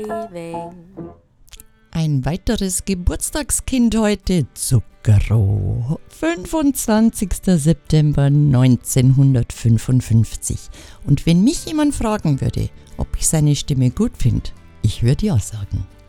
Ein weiteres Geburtstagskind heute, Zucchero. 25. September 1955. Und wenn mich jemand fragen würde, ob ich seine Stimme gut finde, ich würde ja sagen.